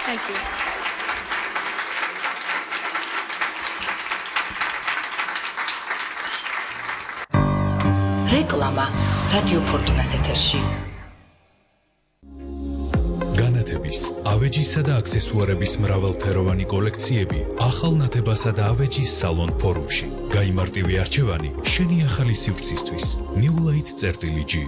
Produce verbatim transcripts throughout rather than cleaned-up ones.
Thank you. რეკლამა რადიო ფორტუნას ეთერში. განათების, ავეჯისა და აქსესუარების მრავალფეროვანი კოლექციები ახალ ნათებასა და ავეჯის სალონ ფორუმში. გაიმარტივე არჩევანი შენი ახალი სივრცისთვის. New Light წერტილი G.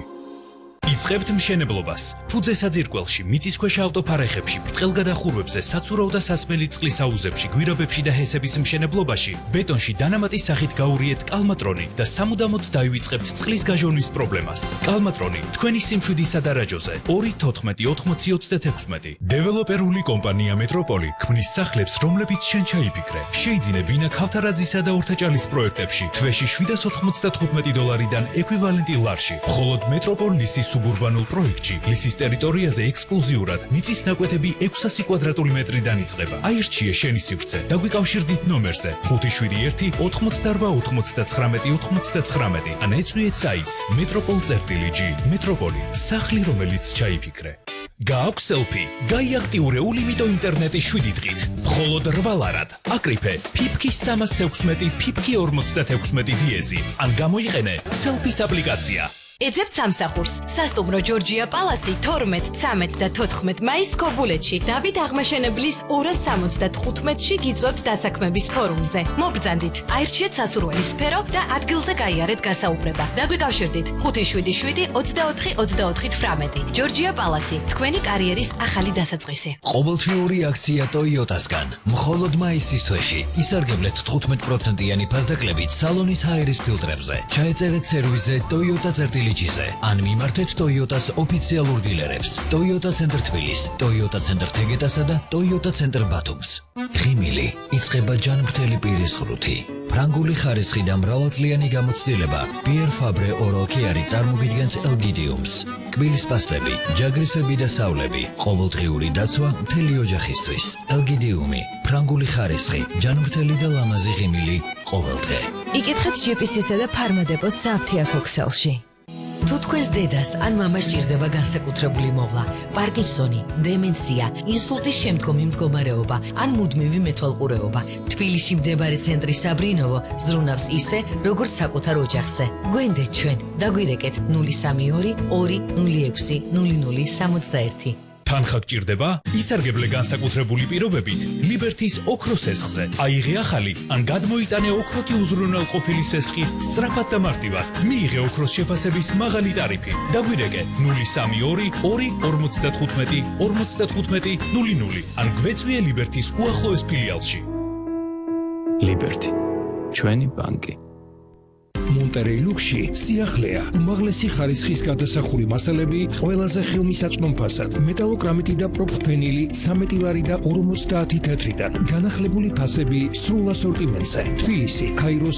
იწყებთ მშენებლობას. ფუძე საძირკველში, მიწისქვეშა ავტოფარეხებში, ბრტყელგადახურვებზე, საცურაო და სასმელი წყლის აუზებში, გვირაბებში და ჰესების მშენებლობაში, ბეტონში დანამატის სახით გაურიეთ კალმატრონი და სამუდამოდ დაივიწყებთ წყლის გაჟონვის პრობლემას. კალმატრონი თქვენი სიმშვიდის სადარაჯოზე ორი თოთხმეტი ოთხმოცი ოცდაექვსი. დეველოპერული კომპანია მეტროპოლი ქმნის სახლებს, რომლებიც შენ ჩაიფიქრე. შეიძინე ბინა ქავთარაძისა და ორთაჭალის პროექტებში თვეში შვიდას ოთხმოცდათხუთმეტი დოლარიდან ეკვივალენტი ლარში. მხოლოდ მეტროპოლ ლისის სუბურბანულ პროექტში ლისის ტერიტორიაზე ექსკლუზიურად მიწის ნაკვეთები ექვსასი კვადრატული მეტრიდან იწყება. აირჩიე შენი სივრცე და გვიკავშირდით ნომერზე ხუთი შვიდი ერთი ოთხმოცდაორვა ოცდათხრამეტი ოცდათხრამეტი ან ეწვიეთ საიტს მეტროპოლ წერტილი G. მეტროპოლი, სახლი რომელიც ჩაიფიქრე. გააქვს სელფი, გაიაქტიურე ულიმიტო ინტერნეტი შვიდი დღით. მხოლოდ რვა ლარად. აკრიფე ფიფკი სამას თექვსმეტი ფიფკი ორმოცდათექვსმეტი დიეზი ან გამოიყენე სელფის აპლიკაცია. ეძებთ სამსახურს. სასტუმრო ჯორჯია პალასი თორმეტ, ცამეტ და თოთხმეტ მაისს ქობულეთში. დავით აღმაშენებლის ორას სამოცდათხუთმეტში გიწვევთ დასაქმების ფორუმზე. მოგბრძანდით, აირჩიეთ სასურველი სფერო და ადგილზე გაიარეთ გასაუბრება. დაგვიკავშირდით ხუთი შვიდი შვიდი ოცდაოთხი ოცდაოთხი თვრამეტი. ჯორჯია პალასი, თქვენი კარიერის ახალი დასაწყისი. ყოველთვიური აქცია Toyota-სგან. მხოლოდ მაისის თვეში ისარგებლეთ თხუთმეტ პროცენტიანი ფასდაკლებით სალონის ჰაერის ფილტრებზე. ჩაეწერეთ სერვიზზე Toyota წერტილი G-ზე ან მიმართეთ Toyota-ს ოფიციალურ დილერებს. Toyota ცენტრ თბილისს, Toyota ცენტრ თეგეტასა და Toyota ცენტრ ბათუმს. ღიმილი იწყება ჯანმრთელი პირის ღრუთი. ფრანგული ხარისხი და მრავალწლიანი გამოცდილება Pierre Fabre Oral Care წარმოგიდგენთ ელგიდიუმს. კბილის პასტები, ჯაგრისები და სავლები, ყოველდღიური დაცვა მთელი ოჯახისთვის. ელგიდიუმი, ფრანგული ხარისხი, ჯანმრთელი და ლამაზი ღიმილი ყოველდღე. იკითხეთ ჯი პი სი-სა და ფარმადეპოს სააფთიაქო ქსელში. თუ თქვენს დედას ან მამას ჭირდება განსაკუთრებული მოვლა, პარკინსონი, დემენცია, ინსულტის შემდგომი მდგომარეობა ან მუდმივი მეთვალყურეობა, თბილისში მდებარე ცენტრი საბრინოვო ზრუნავს ისე, როგორც საკუთარ ოჯახზე. გვენდეთ ჩვენ, დაგვირეკეთ ნული სამი ორი ორი ნული ექვსი ნული ნული სამოცდაერთი. თანხა გჭირდება? ისარგებლე განსაკუთრებული პირობებით ლიბერთის ოქროს სესხზე. აიღე ახალი ან გადმოიტანე ოქროთი უზრუნველყოფილი სესხი სწრაფად და მარტივად. მიიღე ოქროს შეფასების მაღალი ტარიფი. დაგვირეკე ნული სამი ორი ორი ორმოცდათხუთმეტი ორმოცდათხუთმეტი ნული ნული ან გვეწვიე ლიბერთის უახლოეს ფილიალში. ლიბერთი, ჩვენი ბანკი. მონტერეი ლუქსში სიახლეა, უმაღლესი ხარისხის გადასახური მასალები ყველაზე ხელმისაწვდომ ფასად, მეტალოკრამიტი და პროფენილი ცამეტი ლარი და ორმოცდაათი თეთრიდან, განახლებული ფასები სრულ ასორტიმენტზე. თბილისი, ქაიროს